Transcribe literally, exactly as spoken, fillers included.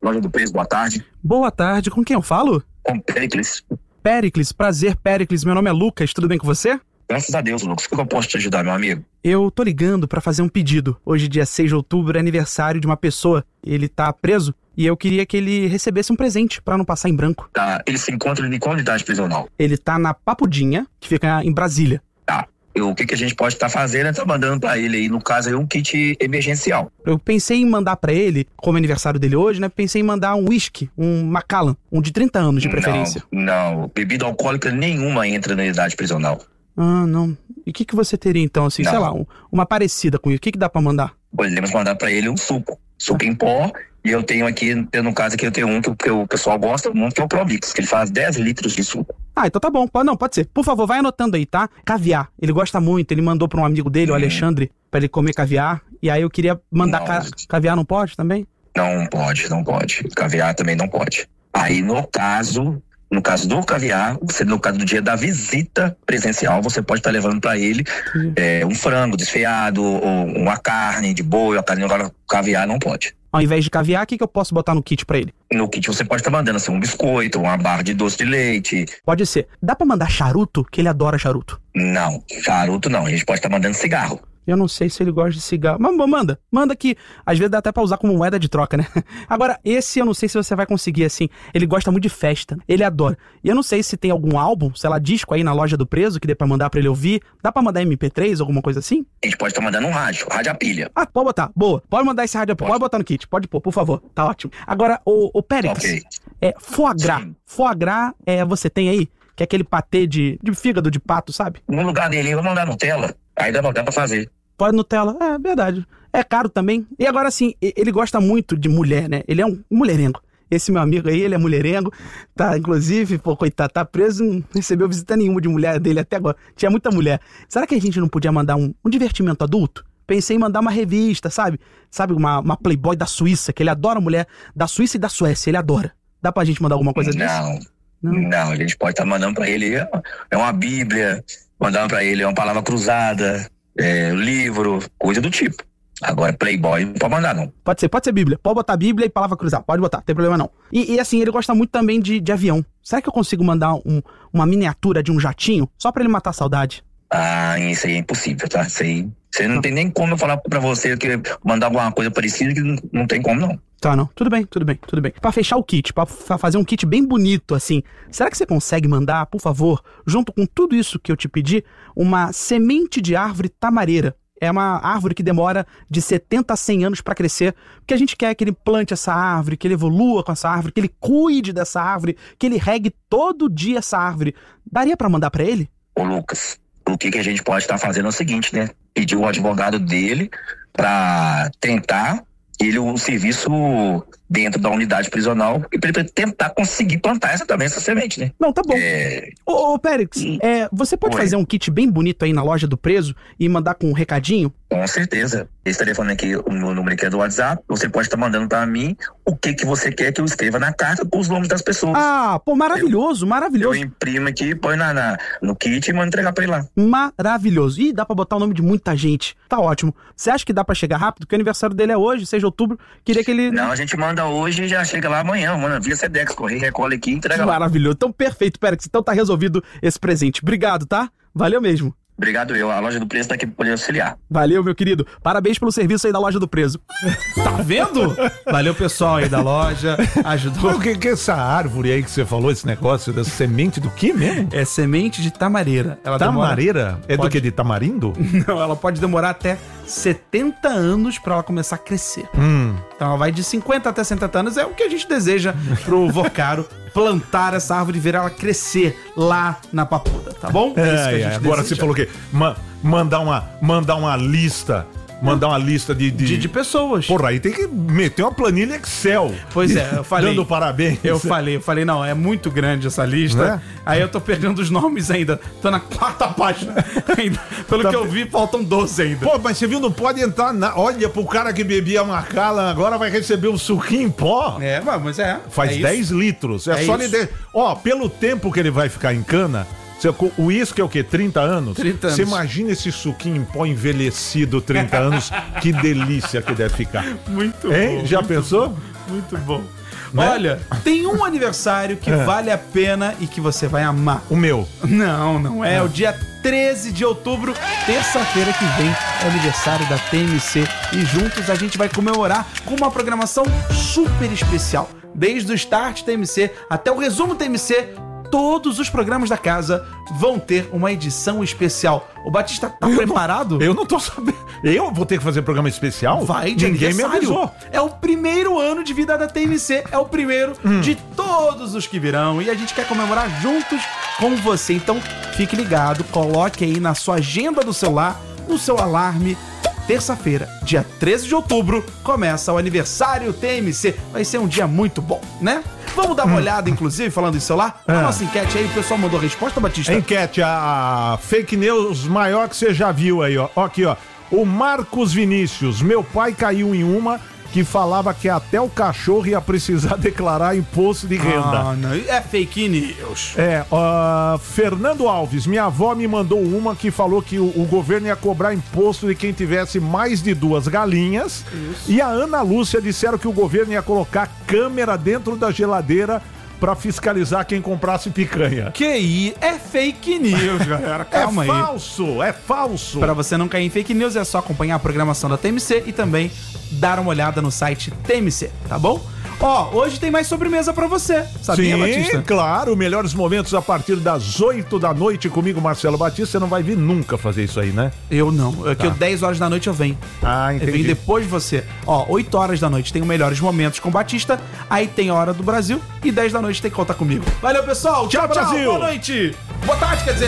Loja do Preço, boa tarde. Boa tarde, com quem eu falo? Com Péricles. Péricles, prazer, Péricles. Meu nome é Lucas, tudo bem com você? Graças a Deus, Lucas. Como eu posso te ajudar, meu amigo? Eu tô ligando pra fazer um pedido. Hoje, dia seis de outubro, é aniversário de uma pessoa. Ele tá preso e eu queria que ele recebesse um presente pra não passar em branco. Tá, ele se encontra em qual unidade prisional? Ele tá na Papudinha, que fica em Brasília. Tá. Eu, o que, que a gente pode estar tá fazendo é tá mandando pra ele aí, no caso aí, um kit emergencial. Eu pensei em mandar pra ele, como é aniversário dele hoje, né? Pensei em mandar um whisky, um Macallan, um de trinta anos de preferência. Não, não. Bebida alcoólica nenhuma entra na unidade prisional. Ah, não. E o que, que você teria então, assim, não. sei lá, um, uma parecida com isso? O que, que dá pra mandar? Podemos mandar pra ele um suco. Suco em pó. E eu tenho aqui, no caso aqui, eu tenho um que, que o pessoal gosta muito, que é o Provix, que ele faz dez litros de suco. Ah, então tá bom. Pode, não, pode ser. Por favor, vai anotando aí, tá? Caviar. Ele gosta muito. Ele mandou pra um amigo dele, hum. o Alexandre, pra ele comer caviar. E aí eu queria mandar não, ca... caviar, não pode também? Não pode, não pode. Caviar também não pode. Aí, no caso... No caso do caviar, você, no caso do dia da visita presencial, você pode estar levando para ele é, um frango desfiado, ou uma carne de boi, uma carne, agora caviar não pode. Ao invés de caviar, o que, que eu posso botar no kit para ele? No kit você pode estar mandando assim, um biscoito, uma barra de doce de leite. Pode ser. Dá para mandar charuto? Que ele adora charuto. Não, charuto não. A gente pode estar mandando cigarro. Eu não sei se ele gosta de cigarro. Mas manda, manda que às vezes dá até pra usar como moeda de troca, né? Agora, esse eu não sei se você vai conseguir, assim. Ele gosta muito de festa, ele adora. E eu não sei se tem algum álbum, sei lá, disco aí na Loja do Preso que dê pra mandar pra ele ouvir. Dá pra mandar M P três, alguma coisa assim? A gente pode estar mandando um rádio, rádio a pilha. Ah, pode botar, boa. Pode mandar esse rádio a pilha, pode. pode botar no kit, pode pôr, por favor. Tá ótimo. Agora, o, o Périx, okay. é foie gras. Sim. Foie gras, é, você tem aí? Que é aquele patê de, de fígado de pato, sabe? No lugar dele, eu vou mandar Nutella. Aí dá, dá pra fazer. Pode Nutella, é verdade. É caro também. E agora sim, ele gosta muito de mulher, né? Ele é um mulherengo. Esse meu amigo aí, ele é mulherengo. Tá, inclusive, pô, coitado, tá preso, não recebeu visita nenhuma de mulher dele até agora. Tinha muita mulher. Será que a gente não podia mandar um, um divertimento adulto? Pensei em mandar uma revista, sabe? Sabe, uma, uma Playboy da Suíça, que ele adora mulher da Suíça e da Suécia, ele adora. Dá pra gente mandar alguma coisa não, disso? Não, não, a gente pode estar tá mandando pra ele, é uma bíblia, mandando pra ele é uma palavra cruzada, é, livro, coisa do tipo. Agora, Playboy não pode mandar, não. Pode ser, pode ser Bíblia. Pode botar Bíblia e palavra cruzada. Pode botar, não tem problema não. E, e assim, ele gosta muito também de, de avião. Será que eu consigo mandar um, uma miniatura de um jatinho só pra ele matar a saudade? Ah, isso aí é impossível, tá? Isso aí, isso aí não, não tem nem como eu falar pra você que mandar alguma coisa parecida que não, não tem como, não. Tá, não. Tudo bem, tudo bem, tudo bem. Pra fechar o kit, pra fazer um kit bem bonito, assim, será que você consegue mandar, por favor, junto com tudo isso que eu te pedi, uma semente de árvore tamareira? É uma árvore que demora de setenta a cem anos pra crescer, porque a gente quer que ele plante essa árvore, que ele evolua com essa árvore, que ele cuide dessa árvore, que ele regue todo dia essa árvore. Daria pra mandar pra ele? Ô, Lucas, o que, que a gente pode estar fazendo é o seguinte, né? Pedir o advogado dele pra tentar ele o serviço dentro da unidade prisional e pra ele tentar conseguir plantar essa também, essa semente, né? Não, tá bom. É... Ô, ô Périx, é, você pode Oi. fazer um kit bem bonito aí na Loja do Preso e mandar com um recadinho? Com certeza. Esse telefone aqui, o meu número aqui é do WhatsApp, você pode estar mandando pra mim o que que você quer que eu escreva na carta com os nomes das pessoas. Ah, pô, maravilhoso, eu, maravilhoso. Eu imprimo aqui, põe na, na, no kit e mando entregar pra ele lá. Maravilhoso. Ih, dá pra botar o nome de muita gente. Tá ótimo. Você acha que dá pra chegar rápido? Porque o aniversário dele é hoje, seis de outubro. Queria que ele... Não, a gente manda hoje e já chega lá amanhã, mano. Via Sedex, correr, recolhe aqui e entrega lá. Maravilhoso. Então, perfeito, Périx. Então tá resolvido esse presente. Obrigado, tá? Valeu mesmo. Obrigado eu, a Loja do Preso tá aqui pra poder auxiliar. Valeu, meu querido. Parabéns pelo serviço aí da Loja do Preso. Tá vendo? Valeu, pessoal aí da loja. Ajudou. O que, que é essa árvore aí que você falou, esse negócio da semente do que mesmo? É semente de tamareira. Ela tamareira? Demora... É pode... do que? De tamarindo? Não, ela pode demorar até setenta anos pra ela começar a crescer. Hum. Então ela vai de cinquenta até setenta anos. É o que a gente deseja pro Vocaro plantar essa árvore e ver ela crescer lá na Papuda, tá bom? É, é isso que a gente é. Agora você falou o quê? Ma- mandar, uma, mandar uma lista... Mandar uma lista de de... de... de pessoas. Porra, aí tem que meter uma planilha Excel. Pois é, eu falei. Dando parabéns. Eu falei, eu falei, não, é muito grande essa lista. É? Aí eu tô perdendo os nomes ainda. Tô na quarta página. Ainda. Pelo tá... que eu vi, faltam doze ainda. Pô, mas você viu, não pode entrar na... Olha, pro cara que bebia Macallan, agora vai receber um suquinho em pó. É, mas é. Faz é dez litros. É, é só ele... De... Ó, pelo tempo que ele vai ficar em cana... O uísque é o quê? trinta anos? trinta anos. Você imagina esse suquinho em pó envelhecido trinta anos? Que delícia que deve ficar. Muito hein? bom. Já muito pensou? Bom, muito bom. né? Olha, tem um aniversário que É. vale a pena e que você vai amar. O meu. Não, não é. É o dia treze de outubro, terça-feira que vem, é o aniversário da T M C. E juntos a gente vai comemorar com uma programação super especial. Desde o Start T M C até o Resumo T M C, todos os programas da casa vão ter uma edição especial. O Batista tá Eu preparado? Não, eu não tô sabendo. Eu vou ter que fazer programa especial? Vai, de Ninguém me aniversário. avisou. É o primeiro ano de vida da T M C. É o primeiro Hum. de todos os que virão. E a gente quer comemorar juntos com você. Então, fique ligado. Coloque aí na sua agenda do celular, no seu alarme. Terça-feira, dia treze de outubro, começa o aniversário T M C. Vai ser um dia muito bom, né? Vamos dar uma olhada, inclusive, falando em celular? A É. nossa enquete aí, o pessoal mandou a resposta, Batista? Enquete, a fake news maior que você já viu aí, ó. Ó aqui, ó. O Marcos Vinícius. Meu pai caiu em uma que falava que até o cachorro ia precisar declarar imposto de renda. Ah, não. É fake news. É, ó, Fernando Alves, minha avó me mandou uma que falou que o, o governo ia cobrar imposto de quem tivesse mais de duas galinhas. Isso. E a Ana Lúcia disseram que o governo ia colocar câmera dentro da geladeira pra fiscalizar quem comprasse picanha. Que aí é fake news, galera. Calma é aí. falso, é falso. Para você não cair em fake news, é só acompanhar a programação da T M C e também dar uma olhada no site T M C, tá bom? Ó, hoje tem mais sobremesa pra você, sabia, Sim, Batista? claro, melhores momentos a partir das oito da noite comigo, Marcelo Batista. Você não vai vir nunca fazer isso aí, né? Eu não, é que Tá. eu dez horas da noite eu venho. Ah, Eu venho entendi. depois de você. Ó, oito horas da noite tem o Melhores Momentos com Batista, aí tem a Hora do Brasil e dez da noite tem Conta Comigo. Valeu, pessoal. Tchau, Tchau, tchau. Brasil. Boa noite. Boa tarde, quer dizer.